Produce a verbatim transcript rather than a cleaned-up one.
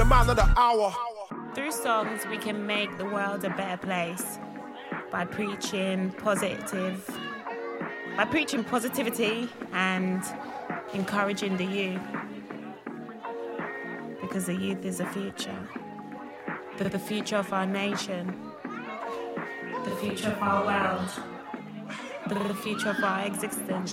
the man of the hour. Through songs, we can make the world a better place by preaching positive, by preaching positivity and encouraging the youth. Because the youth is the future. The, the future of our nation. The future of our world. The, the future of our existence.